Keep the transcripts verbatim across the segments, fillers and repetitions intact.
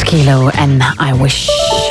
Kilo en I Wish.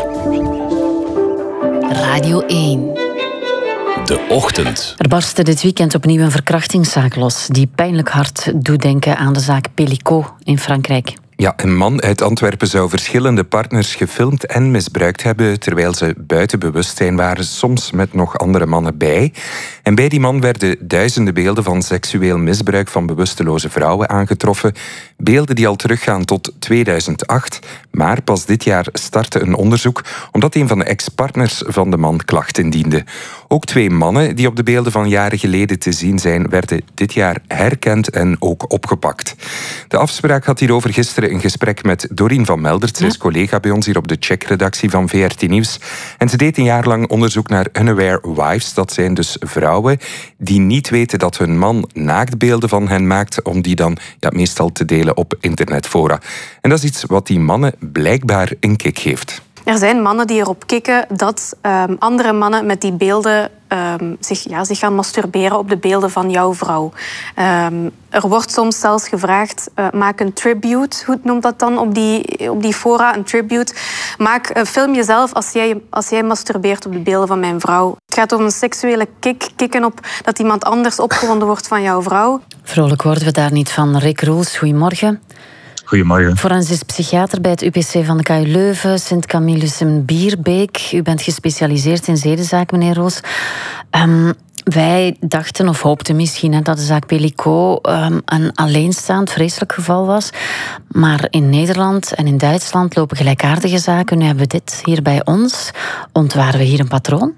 Radio één. De ochtend. Er barstte dit weekend opnieuw een verkrachtingszaak los die pijnlijk hard doet denken aan de zaak Pellicot in Frankrijk. Ja, een man uit Antwerpen zou verschillende partners gefilmd en misbruikt hebben terwijl ze buiten bewustzijn waren, soms met nog andere mannen bij. En bij die man werden duizenden beelden van seksueel misbruik van bewusteloze vrouwen aangetroffen. Beelden die al teruggaan tot tweeduizend acht. Maar pas dit jaar startte een onderzoek omdat een van de ex-partners van de man klachten indiende. Ook twee mannen die op de beelden van jaren geleden te zien zijn, werden dit jaar herkend en ook opgepakt. De afspraak had hierover gisteren een gesprek met Dorien van Meldert. Ze is collega bij ons hier op de Check-redactie van V R T Nieuws. En ze deed een jaar lang onderzoek naar unaware wives. Dat zijn dus vrouwen die niet weten dat hun man naaktbeelden van hen maakt, om die dan ja, meestal te delen op internetfora. En dat is iets wat die mannen blijkbaar een kick geeft. Er zijn mannen die erop kicken dat um, andere mannen met die beelden um, zich, ja, zich gaan masturberen op de beelden van jouw vrouw. Um, er wordt soms zelfs gevraagd, uh, maak een tribute, hoe noemt dat dan op die, op die fora, een tribute. Maak, uh, film jezelf als jij, als jij masturbeert op de beelden van mijn vrouw. Het gaat om een seksuele kick, kicken op dat iemand anders opgewonden wordt van jouw vrouw. Vrolijk worden we daar niet van. Rick Roels, goedemorgen. Goedemorgen. Forensisch psychiater bij het U P C van de K U Leuven, Sint-Camillus in Bierbeek. U bent gespecialiseerd in zedenzaak, meneer Roos. Um, wij dachten of hoopten misschien hè, dat de zaak Pellicot um, een alleenstaand vreselijk geval was. Maar in Nederland en in Duitsland lopen gelijkaardige zaken. Nu hebben we dit hier bij ons. Ontwaren we hier een patroon?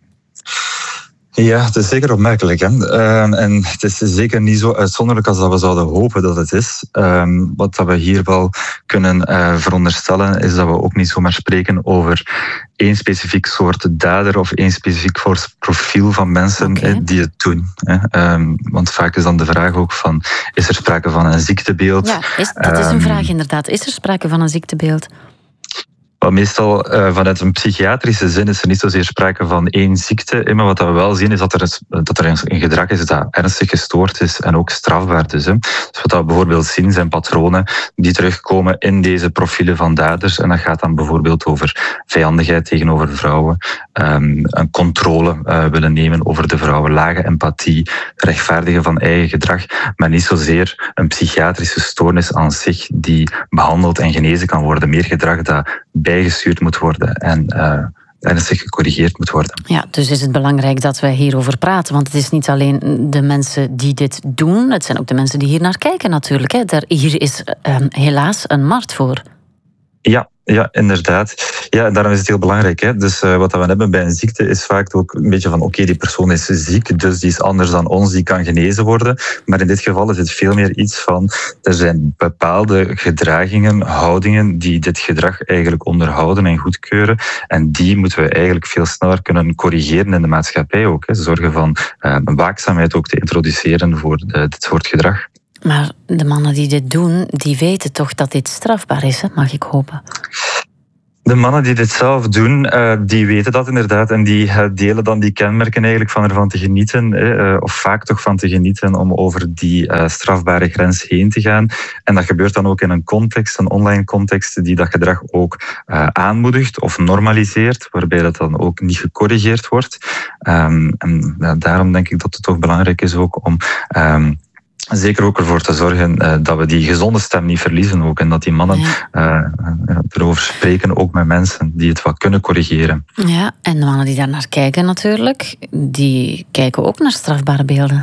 Ja, het is zeker opmerkelijk. Hè? Uh, en het is zeker niet zo uitzonderlijk als dat we zouden hopen dat het is. Uh, wat dat we hier wel kunnen uh, veronderstellen, is dat we ook niet zomaar spreken over één specifiek soort dader of één specifiek soort profiel van mensen okay. eh, die het doen. Hè? Um, want vaak is dan de vraag ook van, is er sprake van een ziektebeeld? Ja, is, dat is een um, vraag inderdaad. Is er sprake van een ziektebeeld? Maar meestal uh, vanuit een psychiatrische zin is er niet zozeer sprake van één ziekte. Maar wat we wel zien is dat er, is, dat er een gedrag is dat ernstig gestoord is en ook strafbaar is. Hè. Dus wat we bijvoorbeeld zien zijn patronen die terugkomen in deze profielen van daders. En dat gaat dan bijvoorbeeld over vijandigheid tegenover vrouwen, um, een controle uh, willen nemen over de vrouwen, lage empathie, rechtvaardigen van eigen gedrag, maar niet zozeer een psychiatrische stoornis aan zich die behandeld en genezen kan worden. Meer gedrag dat bijgestuurd moet worden en uh, ernstig gecorrigeerd moet worden. Ja, dus is het belangrijk dat we hierover praten, want het is niet alleen de mensen die dit doen, het zijn ook de mensen die hier naar kijken natuurlijk. Hè. Daar, hier is um, helaas een markt voor. Ja. Ja, inderdaad. Ja, daarom is het heel belangrijk. Hè? Dus uh, wat we hebben bij een ziekte is vaak ook een beetje van oké, okay, die persoon is ziek, dus die is anders dan ons, die kan genezen worden. Maar in dit geval is het veel meer iets van, er zijn bepaalde gedragingen, houdingen die dit gedrag eigenlijk onderhouden en goedkeuren. En die moeten we eigenlijk veel sneller kunnen corrigeren in de maatschappij ook. Hè? Zorgen van uh, een waakzaamheid ook te introduceren voor de, dit soort gedrag. Maar de mannen die dit doen, die weten toch dat dit strafbaar is, hè? Mag ik hopen? De mannen die dit zelf doen, uh, die weten dat inderdaad. En die uh, delen dan die kenmerken eigenlijk van ervan te genieten. Uh, of vaak toch van te genieten om over die uh, strafbare grens heen te gaan. En dat gebeurt dan ook in een context, een online context, die dat gedrag ook uh, aanmoedigt of normaliseert. Waarbij dat dan ook niet gecorrigeerd wordt. Um, en uh, daarom denk ik dat het toch belangrijk is ook om... Um, Zeker ook ervoor te zorgen uh, dat we die gezonde stem niet verliezen ook. En dat die mannen ja. uh, erover spreken, ook met mensen die het wat kunnen corrigeren. Ja, en de mannen die daar naar kijken natuurlijk, die kijken ook naar strafbare beelden.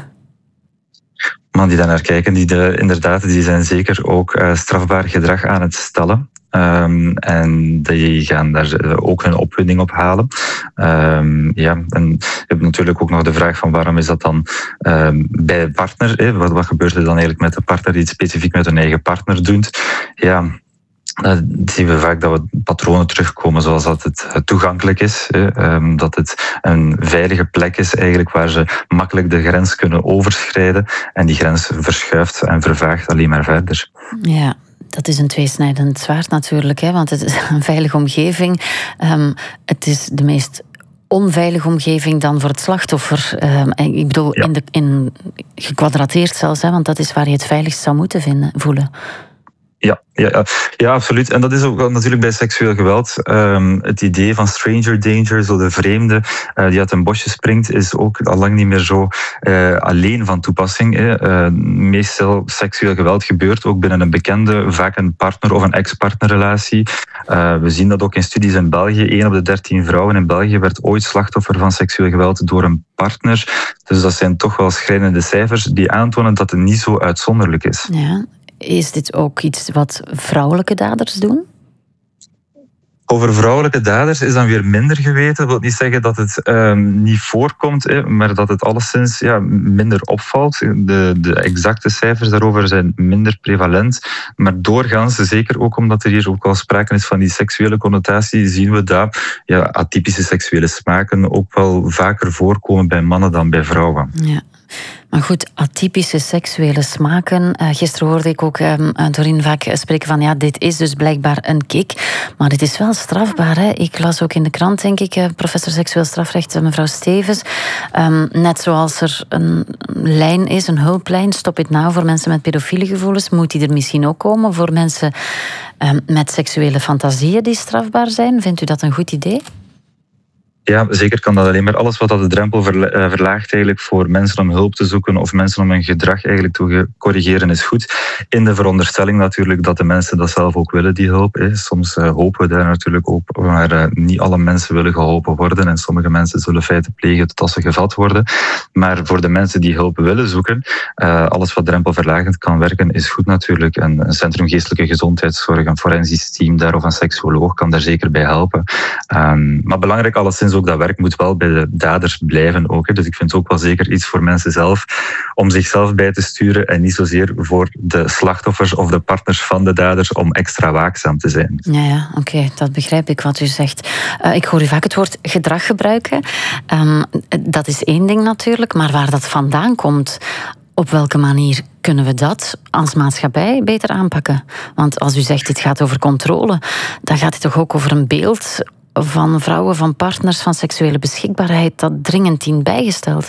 Mannen die daar naar kijken, die de, inderdaad, die zijn zeker ook uh, strafbaar gedrag aan het stellen. Um, en die gaan daar ook hun opwinding op halen. Um, ja, en je hebt natuurlijk ook nog de vraag van waarom is dat dan um, bij de partner? Hè? Wat, wat gebeurt er dan eigenlijk met de partner die het specifiek met hun eigen partner doet? Ja, dan zien we vaak dat we patronen terugkomen zoals dat het toegankelijk is. Hè? Dat het een veilige plek is eigenlijk waar ze makkelijk de grens kunnen overschrijden. En die grens verschuift en vervaagt alleen maar verder. Ja. Dat is een tweesnijdend zwaard natuurlijk, hè, want het is een veilige omgeving. Um, het is de meest onveilige omgeving dan voor het slachtoffer. Um, ik bedoel, ja. in de, in, gekwadrateerd zelfs, hè, want dat is waar je het veiligst zou moeten vinden, voelen. Ja, ja, ja, ja, absoluut. En dat is ook natuurlijk bij seksueel geweld. Um, het idee van stranger danger, zo de vreemde uh, die uit een bosje springt, is ook al lang niet meer zo uh, alleen van toepassing. Uh, meestal seksueel geweld gebeurt ook binnen een bekende, vaak een partner- of een ex-partnerrelatie. Uh, we zien dat ook in studies in België. één op de dertien vrouwen in België werd ooit slachtoffer van seksueel geweld door een partner. Dus dat zijn toch wel schrijnende cijfers die aantonen dat het niet zo uitzonderlijk is. Ja. Is dit ook iets wat vrouwelijke daders doen? Over vrouwelijke daders is dan weer minder geweten. Dat wil niet zeggen dat het um, niet voorkomt, hè, maar dat het alleszins ja, minder opvalt. De, de exacte cijfers daarover zijn minder prevalent. Maar doorgaans, zeker ook omdat er hier ook al sprake is van die seksuele connotatie, zien we dat ja, atypische seksuele smaken ook wel vaker voorkomen bij mannen dan bij vrouwen. Ja. Maar goed, atypische seksuele smaken. Uh, gisteren hoorde ik ook um, Doreen vaak spreken van ja, dit is dus blijkbaar een kick. Maar dit is wel strafbaar. Hè? Ik las ook in de krant, denk ik, uh, professor seksueel strafrecht, mevrouw Stevens. Um, net zoals er een lijn is, een hulplijn, Stop It Now, voor mensen met pedofiele gevoelens, moet die er misschien ook komen voor mensen um, met seksuele fantasieën die strafbaar zijn. Vindt u dat een goed idee? Ja, zeker kan dat alleen maar. Alles wat dat de drempel verlaagt eigenlijk voor mensen om hulp te zoeken of mensen om hun gedrag eigenlijk te corrigeren is goed. In de veronderstelling natuurlijk dat de mensen dat zelf ook willen, die hulp. Soms hopen we daar natuurlijk op, maar niet alle mensen willen geholpen worden en sommige mensen zullen feiten plegen tot ze gevat worden. Maar voor de mensen die hulp willen zoeken, alles wat drempelverlagend kan werken is goed natuurlijk. En een centrum geestelijke gezondheidszorg, een forensisch team daar of een seksuoloog kan daar zeker bij helpen. Um, maar belangrijk alleszins ook dat werk moet wel bij de daders blijven ook. Hè. Dus ik vind het ook wel zeker iets voor mensen zelf om zichzelf bij te sturen en niet zozeer voor de slachtoffers of de partners van de daders om extra waakzaam te zijn. Ja, ja oké, okay, dat begrijp ik wat u zegt. Uh, ik hoor u vaak het woord gedrag gebruiken. Um, dat is één ding natuurlijk, maar waar dat vandaan komt, op welke manier kunnen we dat als maatschappij beter aanpakken? Want als u zegt dit gaat over controle, dan gaat het toch ook over een beeld van vrouwen, van partners, van seksuele beschikbaarheid dat dringend dient bijgesteld.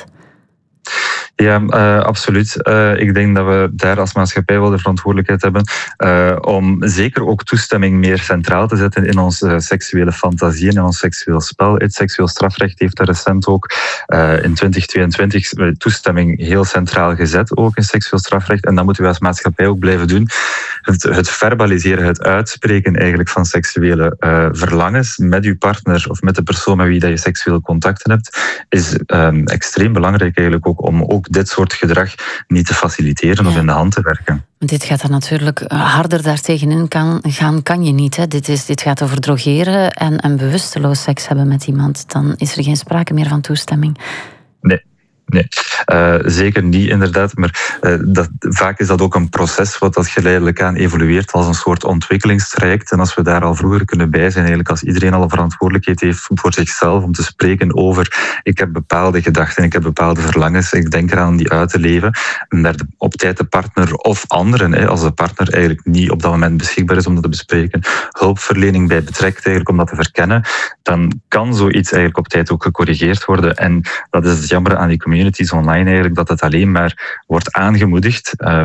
Ja, uh, absoluut. Uh, ik denk dat we daar als maatschappij wel de verantwoordelijkheid hebben uh, om zeker ook toestemming meer centraal te zetten in onze seksuele fantasieën, in ons seksueel spel. Het seksueel strafrecht heeft daar recent ook uh, in twintig tweeëntwintig toestemming heel centraal gezet, ook in seksueel strafrecht. En dat moeten we als maatschappij ook blijven doen. Het, het verbaliseren, het uitspreken eigenlijk van seksuele uh, verlangens met uw partner of met de persoon met wie dat je seksuele contacten hebt, is um, extreem belangrijk eigenlijk ook om ook dit soort gedrag niet te faciliteren ja. of in de hand te werken. Dit gaat er natuurlijk harder daartegenin kan, gaan, kan je niet. Hè. Dit, is, dit gaat over drogeren en, en bewusteloos seks hebben met iemand. Dan is er geen sprake meer van toestemming. Nee. Nee, uh, zeker niet inderdaad. Maar uh, dat, vaak is dat ook een proces wat dat geleidelijk aan evolueert als een soort ontwikkelingstraject. En als we daar al vroeger kunnen bij zijn, eigenlijk als iedereen al een verantwoordelijkheid heeft voor zichzelf om te spreken over ik heb bepaalde gedachten, ik heb bepaalde verlangens, ik denk eraan om die uit te leven. En daar de, op tijd de partner of anderen, hè, als de partner eigenlijk niet op dat moment beschikbaar is om dat te bespreken, hulpverlening bij betrekt eigenlijk om dat te verkennen, dan kan zoiets eigenlijk op tijd ook gecorrigeerd worden. En dat is het jammer aan die community. communities online eigenlijk, dat het alleen maar wordt aangemoedigd. Uh,